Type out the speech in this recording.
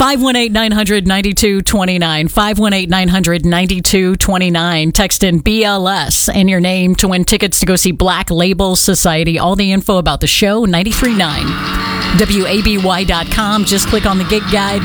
518-900-9229. 518-900-9229. Text in BLS and your name to win tickets to go see Black Label Society. All the info about the show, 93.9. WABY.com. Just click on the gig guide.